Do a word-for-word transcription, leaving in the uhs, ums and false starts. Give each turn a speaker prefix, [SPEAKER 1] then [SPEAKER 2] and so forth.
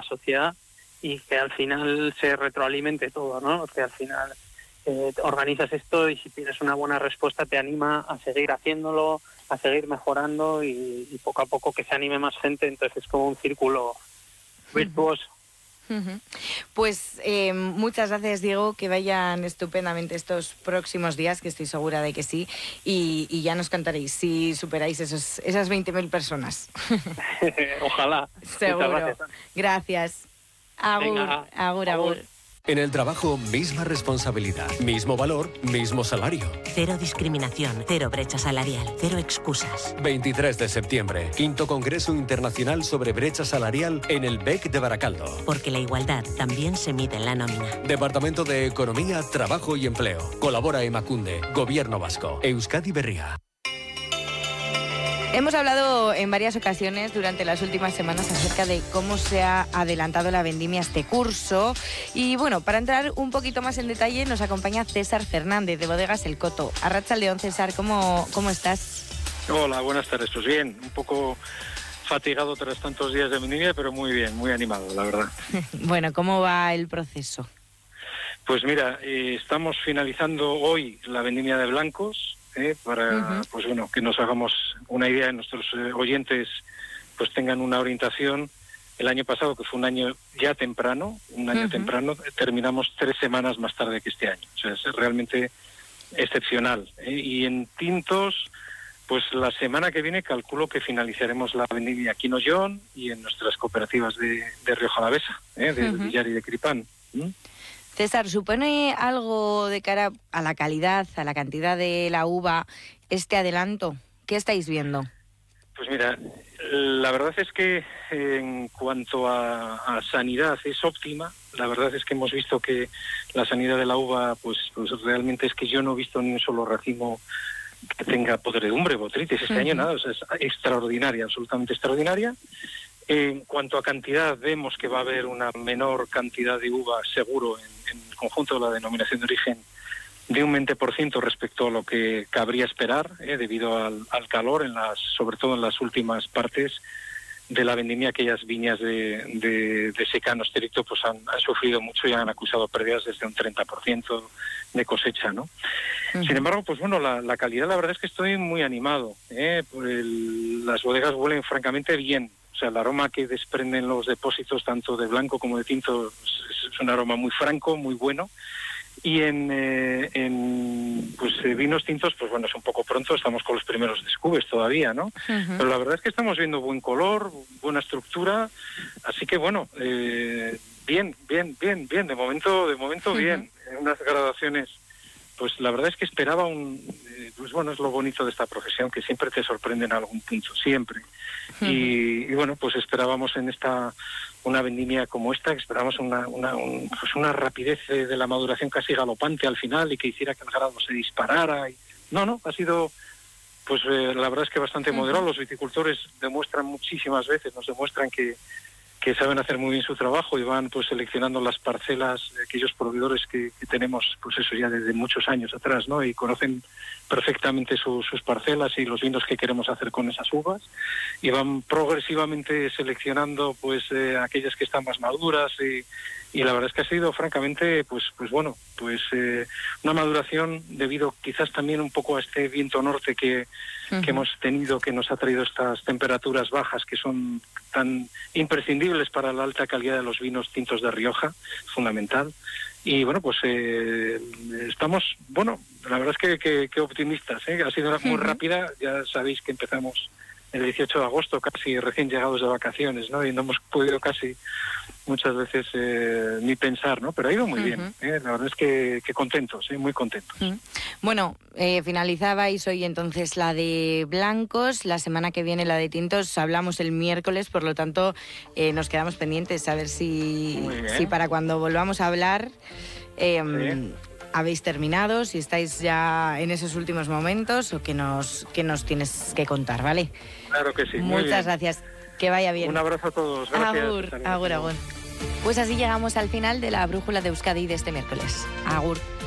[SPEAKER 1] sociedad y que al final se retroalimente todo, ¿no? Que al final eh, organizas esto y si tienes una buena respuesta te anima a seguir haciéndolo, a seguir mejorando y, y poco a poco que se anime más gente, entonces es como un círculo virtuoso.
[SPEAKER 2] Uh-huh. Pues eh, muchas gracias, Diego, que vayan estupendamente estos próximos días, que estoy segura de que sí, y, y ya nos contaréis si superáis esos, esas veinte mil personas.
[SPEAKER 1] Ojalá.
[SPEAKER 2] Seguro.
[SPEAKER 1] Gracias.
[SPEAKER 2] Gracias. Agur,
[SPEAKER 1] Venga,
[SPEAKER 2] agur, agur.
[SPEAKER 1] agur.
[SPEAKER 3] En el trabajo, misma responsabilidad, mismo valor, mismo salario.
[SPEAKER 4] Cero discriminación, cero brecha salarial, cero excusas.
[SPEAKER 3] veintitrés de septiembre, quinto Congreso Internacional sobre Brecha Salarial en el B E C de Baracaldo.
[SPEAKER 4] Porque la igualdad también se mide en la nómina.
[SPEAKER 3] Departamento de Economía, Trabajo y Empleo. Colabora Emakunde, Gobierno Vasco, Euskadi Berria.
[SPEAKER 2] Hemos hablado en varias ocasiones durante las últimas semanas acerca de cómo se ha adelantado la vendimia este curso. Y bueno, para entrar un poquito más en detalle nos acompaña César Fernández de Bodegas El Coto. Arratsaldeon, César, ¿cómo, cómo estás?
[SPEAKER 5] Hola, buenas tardes. Pues bien, un poco fatigado tras tantos días de vendimia, pero muy bien, muy animado, la verdad.
[SPEAKER 2] Bueno, ¿cómo va el proceso?
[SPEAKER 5] Pues mira, eh, estamos finalizando hoy la vendimia de blancos. ¿Eh? Para uh-huh. pues bueno, que nos hagamos una idea, nuestros eh, oyentes pues tengan una orientación. El año pasado, que fue un año ya temprano, un año uh-huh. temprano, terminamos tres semanas más tarde que este año. O sea, es realmente excepcional. ¿eh? Y en tintos, pues la semana que viene calculo que finalizaremos la vendimia aquí en Ollón y en nuestras cooperativas de, de Rioja Alavesa, ¿eh? de uh-huh. Villar y de Cripán. ¿Mm?
[SPEAKER 2] César, ¿supone algo de cara a la calidad, a la cantidad de la uva, este adelanto? ¿Qué estáis viendo?
[SPEAKER 5] Pues mira, la verdad es que en cuanto a, a sanidad es óptima. La verdad es que hemos visto que la sanidad de la uva, pues, pues realmente es que yo no he visto ni un solo racimo que tenga podredumbre, botritis. Este uh-huh. año nada, o sea, es extraordinaria, absolutamente extraordinaria. En cuanto a cantidad, vemos que va a haber una menor cantidad de uva seguro en, en el conjunto de la denominación de origen de un veinte por ciento respecto a lo que cabría esperar, eh, debido al, al calor, en las, sobre todo en las últimas partes de la vendimia. Aquellas viñas de, de, de secano estricto pues han, han sufrido mucho y han acusado pérdidas desde un treinta por ciento de cosecha, ¿no? Uh-huh. Sin embargo, pues bueno, la, la calidad, la verdad es que estoy muy animado, ¿eh? Por el, las bodegas huelen francamente bien. O sea, el aroma que desprenden los depósitos, tanto de blanco como de tinto, es un aroma muy franco, muy bueno. Y en, eh, en pues eh, vinos tintos, pues bueno, es un poco pronto, estamos con los primeros descubes todavía, ¿no? Uh-huh. Pero la verdad es que estamos viendo buen color, buena estructura, así que bueno, eh, bien, bien, bien, bien, de momento, de momento uh-huh. bien. En unas graduaciones, pues la verdad es que esperaba un, eh, pues bueno, es lo bonito de esta profesión, que siempre te sorprende en algún punto, siempre. Uh-huh. Y, y bueno, pues esperábamos en esta una vendimia como esta, esperábamos una una, un, pues una rapidez de la maduración casi galopante al final y que hiciera que el grado se disparara. Y, no, no, ha sido, pues eh, la verdad es que bastante uh-huh. moderado. Los viticultores demuestran muchísimas veces, nos demuestran que que saben hacer muy bien su trabajo y van pues seleccionando las parcelas de aquellos proveedores que, que tenemos, pues eso ya desde muchos años atrás, ¿no? Y conocen perfectamente su, sus parcelas y los vinos que queremos hacer con esas uvas, y van progresivamente seleccionando pues eh, aquellas que están más maduras, y, y la verdad es que ha sido francamente pues pues bueno, pues eh, una maduración debido quizás también un poco a este viento norte que, uh-huh. que hemos tenido, que nos ha traído estas temperaturas bajas que son tan imprescindibles para la alta calidad de los vinos tintos de Rioja, fundamental. Y bueno, pues eh, estamos, bueno, la verdad es que, que, que optimistas, ¿eh? Ha sido muy rápida, ya sabéis que empezamos el dieciocho de agosto, casi recién llegados de vacaciones, ¿no? Y no hemos podido casi muchas veces eh, ni pensar, ¿no? Pero ha ido muy uh-huh. bien, ¿eh? La verdad es que, que contentos, ¿eh? Muy contentos. Uh-huh.
[SPEAKER 2] Bueno, eh, finalizabais hoy entonces la de blancos, la semana que viene la de tintos, hablamos el miércoles, por lo tanto eh, nos quedamos pendientes a ver si, si para cuando volvamos a hablar eh, sí. habéis terminado, si estáis ya en esos últimos momentos o que nos, que nos tienes que contar, ¿vale?
[SPEAKER 5] Claro que sí.
[SPEAKER 2] Muchas gracias. Que vaya bien.
[SPEAKER 5] Un abrazo a todos. Gracias.
[SPEAKER 2] Agur, agur, agur. Pues así llegamos al final de la Brújula de Euskadi de este miércoles. Agur.